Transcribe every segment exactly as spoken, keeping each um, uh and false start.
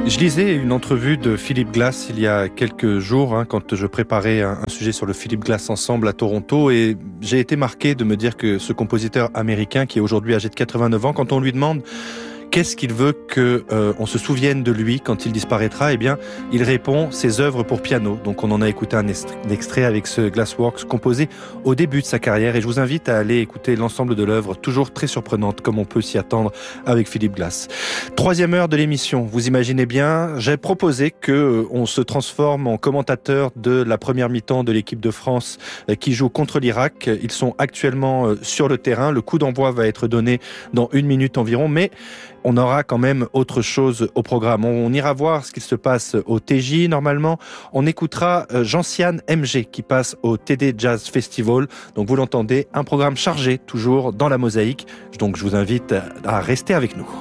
Je lisais une entrevue de Philip Glass il y a quelques jours, hein, quand je préparais un, un sujet sur le Philip Glass Ensemble à Toronto, et j'ai été marqué de me dire que ce compositeur américain, qui est aujourd'hui âgé de quatre-vingt-neuf ans, quand on lui demande qu'est-ce qu'il veut que euh, on se souvienne de lui quand il disparaîtra, eh bien, il répond ses œuvres pour piano. Donc, on en a écouté un extrait avec ce Glassworks composé au début de sa carrière. Et je vous invite à aller écouter l'ensemble de l'œuvre, toujours très surprenante, comme on peut s'y attendre avec Philip Glass. Troisième heure de l'émission. Vous imaginez bien, j'ai proposé que euh, on se transforme en commentateur de la première mi-temps de l'équipe de France euh, qui joue contre l'Irak. Ils sont actuellement euh, sur le terrain. Le coup d'envoi va être donné dans une minute environ, mais on aura quand même autre chose au programme. On ira voir ce qu'il se passe au T J normalement. On écoutera Jean-Sian M G qui passe au T D Jazz Festival. Donc vous l'entendez, un programme chargé toujours dans la mosaïque. Donc je vous invite à rester avec nous.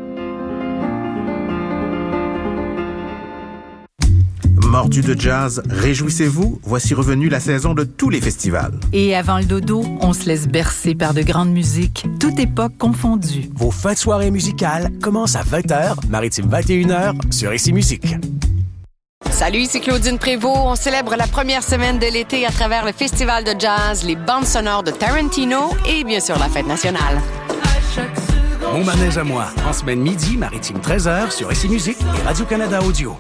Mordus de jazz, réjouissez-vous, voici revenue la saison de tous les festivals. Et avant le dodo, on se laisse bercer par de grandes musiques, toute époque confondue. Vos fins de soirée musicales commencent à vingt heures, Maritime vingt et une heures, sur Ici Musique. Salut, ici Claudine Prévost. On célèbre la première semaine de l'été à travers le festival de jazz, les bandes sonores de Tarantino et bien sûr la fête nationale. Mon manège à moi, en semaine midi, Maritime treize heures, sur Ici Musique et Radio-Canada Audio.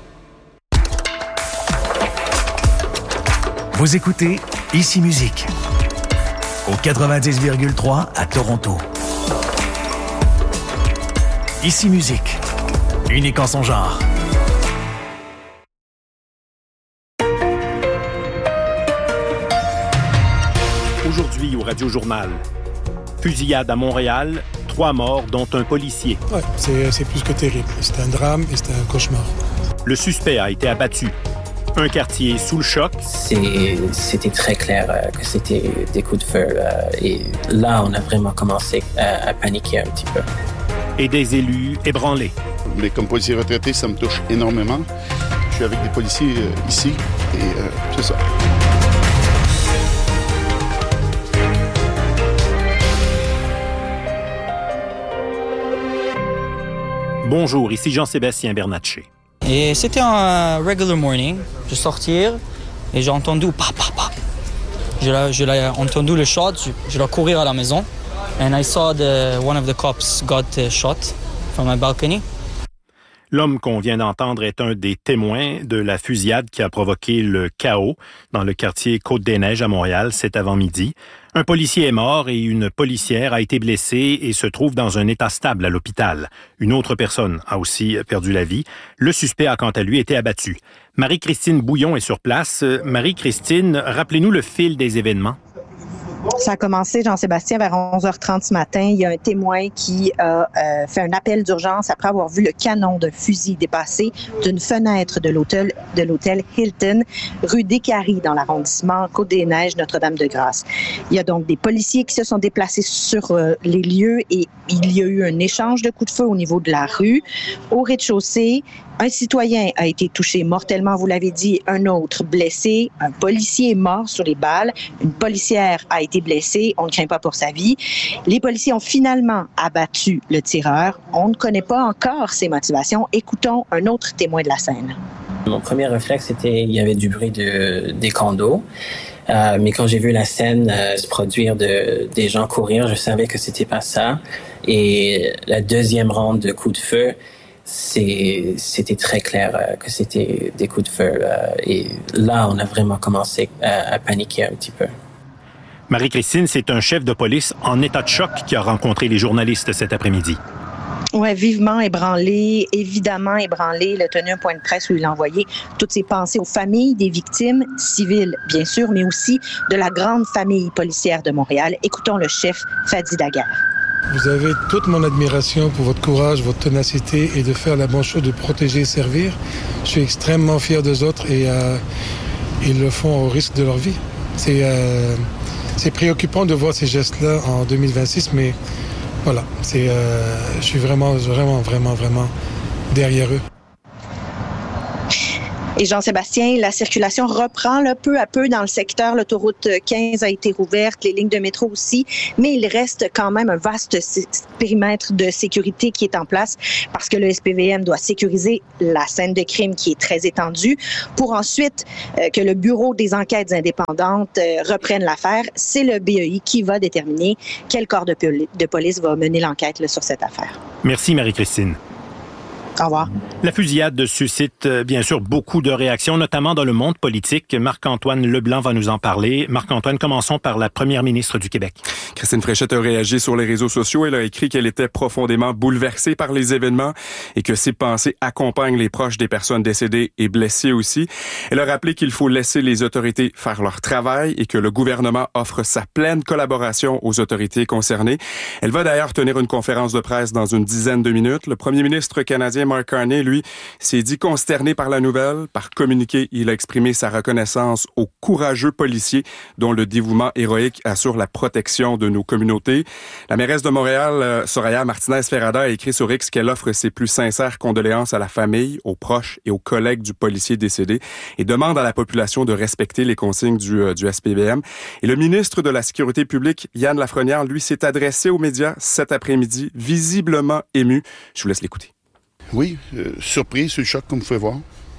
Vous écoutez Ici Musique au quatre-vingt-dix virgule trois à Toronto. Ici Musique, unique en son genre. Aujourd'hui au Radio Journal, fusillade à Montréal, trois morts dont un policier. Ouais, c'est, c'est plus que terrible. C'est un drame et c'est un cauchemar. Le suspect a été abattu. Un quartier sous le choc. C'est, c'était très clair euh, que c'était des coups de feu. Euh, et là, on a vraiment commencé à, à paniquer un petit peu. Et des élus ébranlés. Mais comme policier retraité, ça me touche énormément. Je suis avec des policiers euh, ici et euh, c'est ça. Bonjour, ici Jean-Sébastien Bernatchez. Et c'était un regular morning. Je sortir et j'ai entendu pa pa pa. Je l'ai, je l'ai entendu le shot. Je, je dois courir à la maison. And I saw the one of the cops got shot from my balcony. L'homme qu'on vient d'entendre est un des témoins de la fusillade qui a provoqué le chaos dans le quartier Côte-des-Neiges à Montréal cet avant-midi. Un policier est mort et une policière a été blessée et se trouve dans un état stable à l'hôpital. Une autre personne a aussi perdu la vie. Le suspect a quant à lui été abattu. Marie-Christine Bouillon est sur place. Marie-Christine, rappelez-nous le fil des événements. Ça a commencé, Jean-Sébastien, vers onze heures trente ce matin. Il y a un témoin qui a euh, fait un appel d'urgence après avoir vu le canon d'un fusil dépasser d'une fenêtre de l'hôtel, de l'hôtel Hilton, rue Descaries, dans l'arrondissement Côte-des-Neiges, Notre-Dame-de-Grâce. Il y a donc des policiers qui se sont déplacés sur euh, les lieux et il y a eu un échange de coups de feu au niveau de la rue. Au rez-de-chaussée, un citoyen a été touché mortellement, vous l'avez dit, un autre blessé, un policier est mort sur les balles, une policière a été blessée, on ne craint pas pour sa vie. Les policiers ont finalement abattu le tireur. On ne connaît pas encore ses motivations. Écoutons un autre témoin de la scène. Mon premier réflexe, c'était il y avait du bruit de, des condos. Euh, mais quand j'ai vu la scène euh, se produire, de, des gens courir, je savais que c'était pas ça. Et la deuxième ronde de coups de feu, C'est, c'était très clair euh, que c'était des coups de feu. Euh, et là, on a vraiment commencé à, à paniquer un petit peu. Marie-Christine, c'est un chef de police en état de choc qui a rencontré les journalistes cet après-midi. Oui, vivement ébranlé, évidemment ébranlé. Il a tenu un point de presse où il a envoyé toutes ses pensées aux familles des victimes civiles, bien sûr, mais aussi de la grande famille policière de Montréal. Écoutons le chef Fadi Daguerre. Vous avez toute mon admiration pour votre courage, votre ténacité et de faire la bonne chose, de protéger et servir. Je suis extrêmement fier d'eux autres et euh, ils le font au risque de leur vie. C'est, euh, c'est préoccupant de voir ces gestes-là en deux mille vingt-six, mais voilà, c'est, euh, je suis vraiment, vraiment, vraiment, vraiment derrière eux. Et Jean-Sébastien, la circulation reprend là, peu à peu dans le secteur. L'autoroute quinze a été rouverte, les lignes de métro aussi, mais il reste quand même un vaste périmètre de sécurité qui est en place parce que le S P V M doit sécuriser la scène de crime qui est très étendue pour ensuite euh, que le Bureau des enquêtes indépendantes euh, reprenne l'affaire. C'est le B E I qui va déterminer quel corps de, poli- de police va mener l'enquête là, sur cette affaire. Merci Marie-Christine. Au revoir. La fusillade suscite bien sûr beaucoup de réactions, notamment dans le monde politique. Marc-Antoine Leblanc va nous en parler. Marc-Antoine, commençons par la première ministre du Québec. Christine Fréchette a réagi sur les réseaux sociaux. Elle a écrit qu'elle était profondément bouleversée par les événements et que ses pensées accompagnent les proches des personnes décédées et blessées aussi. Elle a rappelé qu'il faut laisser les autorités faire leur travail et que le gouvernement offre sa pleine collaboration aux autorités concernées. Elle va d'ailleurs tenir une conférence de presse dans une dizaine de minutes. Le premier ministre canadien Mark Carney, lui, s'est dit consterné par la nouvelle. Par communiqué, il a exprimé sa reconnaissance aux courageux policiers dont le dévouement héroïque assure la protection de nos communautés. La mairesse de Montréal, Soraya Martinez-Ferrada, a écrit sur X qu'elle offre ses plus sincères condoléances à la famille, aux proches et aux collègues du policier décédé et demande à la population de respecter les consignes du, du S P V M. Et le ministre de la Sécurité publique, Yann Lafrenière, lui, s'est adressé aux médias cet après-midi, visiblement ému. Je vous laisse l'écouter. Oui, euh, surpris, sur le choc, comme vous pouvez voir.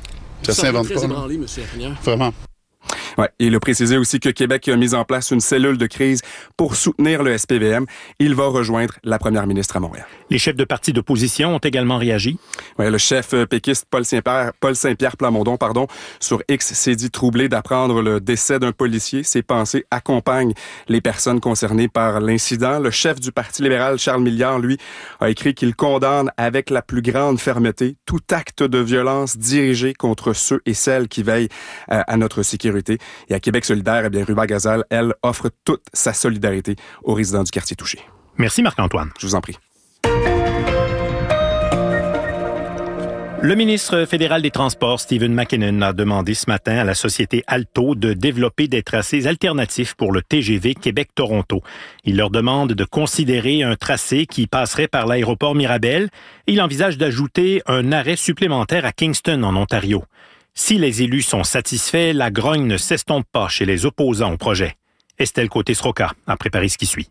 Ça Ça s'invente très pas. ébranlé, M. Lafrenière. Vraiment. Ouais, et il a précisé aussi que Québec a mis en place une cellule de crise pour soutenir le S P V M. Il va rejoindre la première ministre à Montréal. Les chefs de partis d'opposition ont également réagi. Ouais, le chef péquiste Paul Saint-Pierre, Paul Saint-Pierre Plamondon, pardon, sur X s'est dit troublé d'apprendre le décès d'un policier. Ses pensées accompagnent les personnes concernées par l'incident. Le chef du Parti libéral, Charles Milliard, lui, a écrit qu'il condamne avec la plus grande fermeté tout acte de violence dirigé contre ceux et celles qui veillent euh, à notre sécurité. Et à Québec solidaire, eh bien, Ruba Gazal, elle, offre toute sa solidarité aux résidents du quartier touché. Merci Marc-Antoine. Je vous en prie. Le ministre fédéral des Transports, Stephen McKinnon, a demandé ce matin à la société Alto de développer des tracés alternatifs pour le T G V Québec-Toronto. Il leur demande de considérer un tracé qui passerait par l'aéroport Mirabel et il envisage d'ajouter un arrêt supplémentaire à Kingston, en Ontario. Si les élus sont satisfaits, la grogne ne s'estompe pas chez les opposants au projet. Estelle Côté-Sroka a préparé ce qui suit.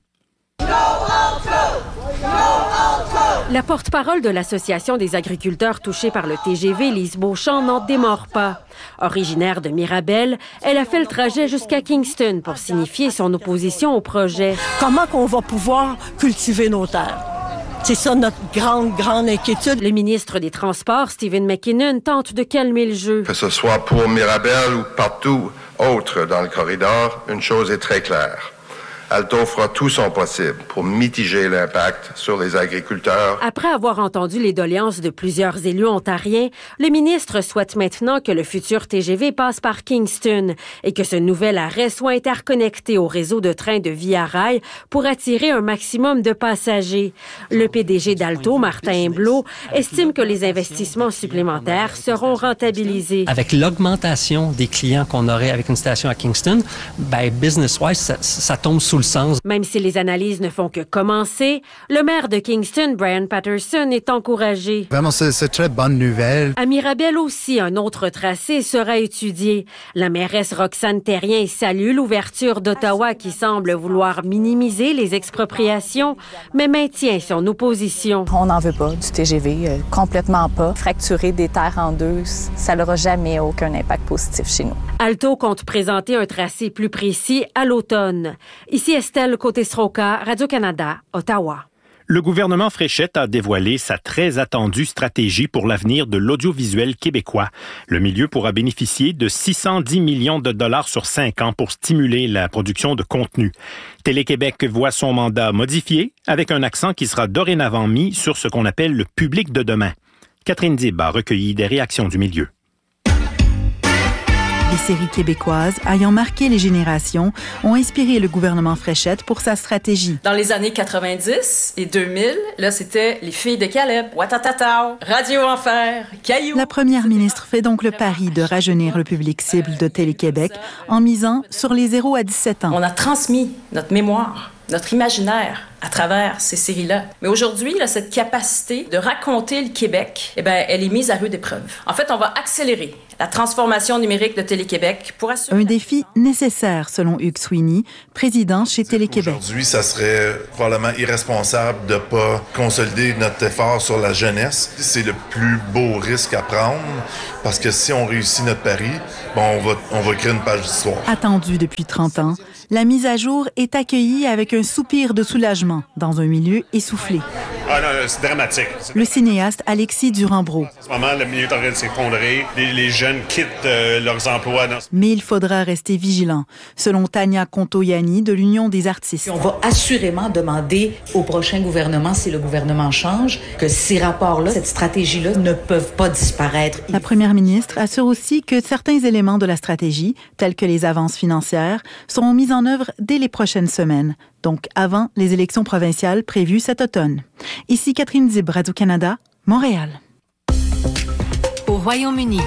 La porte-parole de l'Association des agriculteurs touchés par le T G V, Lise Beauchamp, n'en démord pas. Originaire de Mirabel, elle a fait le trajet jusqu'à Kingston pour signifier son opposition au projet. Comment qu'on va pouvoir cultiver nos terres? C'est ça notre grande, grande inquiétude. Le ministre des Transports, Stephen McKinnon, tente de calmer le jeu. Que ce soit pour Mirabel ou partout autre dans le corridor, une chose est très claire. Alto fera tout son possible pour mitiger l'impact sur les agriculteurs. Après avoir entendu les doléances de plusieurs élus ontariens, le ministre souhaite maintenant que le futur T G V passe par Kingston et que ce nouvel arrêt soit interconnecté au réseau de trains de Via Rail pour attirer un maximum de passagers. Le P D G d'Alto, Martin Blot, estime que les investissements supplémentaires seront rentabilisés. Avec l'augmentation des clients qu'on aurait avec une station à Kingston, ben business-wise, ça, ça tombe sous le sens. Même si les analyses ne font que commencer, le maire de Kingston, Brian Patterson, est encouragé. Vraiment, c'est, c'est très bonne nouvelle. À Mirabel aussi, un autre tracé sera étudié. La mairesse Roxane Terrien salue l'ouverture d'Ottawa qui semble vouloir minimiser les expropriations, mais maintient son opposition. On n'en veut pas du T G V, euh, complètement pas. Fracturer des terres en deux, ça n'aura jamais aucun impact positif chez nous. Alto compte présenter un tracé plus précis à l'automne. Ici Estelle Côté-Sroka, Radio-Canada, Ottawa. Le gouvernement Fréchette a dévoilé sa très attendue stratégie pour l'avenir de l'audiovisuel québécois. Le milieu pourra bénéficier de six cent dix millions de dollars sur cinq ans pour stimuler la production de contenu. Télé-Québec voit son mandat modifié avec un accent qui sera dorénavant mis sur ce qu'on appelle le public de demain. Catherine Dib a recueilli des réactions du milieu. Les séries québécoises ayant marqué les générations ont inspiré le gouvernement Fréchette pour sa stratégie. Dans les années quatre-vingt-dix et deux mille, là, c'était Les filles de Caleb, Watatatao, Radio Enfer, Caillou. La première ministre fait donc le pari de rajeunir le public cible de Télé-Québec en misant sur les zéro à dix-sept ans. On a transmis notre mémoire, notre imaginaire à travers ces séries-là. Mais aujourd'hui, là, cette capacité de raconter le Québec, eh bien, elle est mise à rude épreuve. En fait, on va accélérer la transformation numérique de Télé-Québec pour assurer... Un défi nécessaire, selon Hugues Sweeney, président chez Télé-Québec. Aujourd'hui, ça serait probablement irresponsable de ne pas consolider notre effort sur la jeunesse. C'est le plus beau risque à prendre parce que si on réussit notre pari, bon, on va, on va écrire une page d'histoire. Attendu depuis trente ans, la mise à jour est accueillie avec un soupir de soulagement dans un milieu essoufflé. Ah non, c'est dramatique. Le cinéaste Alexis Durand-Brault. En ce moment, le milieu est en train de s'effondrer. Les, les jeunes quittent euh, leurs emplois. Dans... Mais il faudra rester vigilant, selon Tania Contoyani de l'Union des artistes. On va assurément demander au prochain gouvernement, si le gouvernement change, que ces rapports-là, cette stratégie-là, ne peuvent pas disparaître. La première ministre assure aussi que certains éléments de la stratégie, tels que les avances financières, seront mis en œuvre dès les prochaines semaines, donc avant les élections provinciales prévues cet automne. Ici Catherine Dib, Radio-Canada, Montréal. Au Royaume-Uni.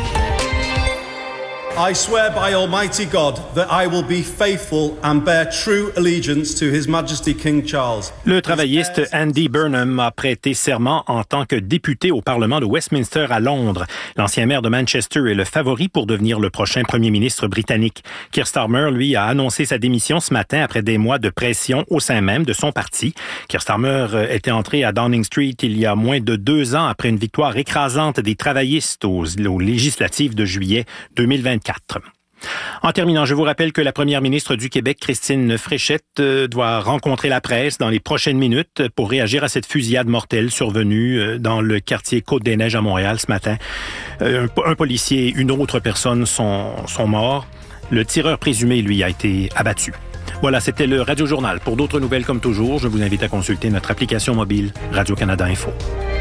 I swear by Almighty God that I will be faithful and bear true allegiance to His Majesty King Charles. Le travailliste Andy Burnham a prêté serment en tant que député au Parlement de Westminster à Londres. L'ancien maire de Manchester est le favori pour devenir le prochain premier ministre britannique. Keir Starmer, lui, a annoncé sa démission ce matin après des mois de pression au sein même de son parti. Keir Starmer était entré à Downing Street il y a moins de deux ans après une victoire écrasante des travaillistes aux, aux législatives de juillet deux mille vingt-quatre. En terminant, je vous rappelle que la première ministre du Québec, Christine Fréchette, doit rencontrer la presse dans les prochaines minutes pour réagir à cette fusillade mortelle survenue dans le quartier Côte-des-Neiges à Montréal ce matin. Un, un policier et une autre personne sont, sont morts. Le tireur présumé, lui, a été abattu. Voilà, c'était le Radio Journal. Pour d'autres nouvelles comme toujours, je vous invite à consulter notre application mobile Radio-Canada Info.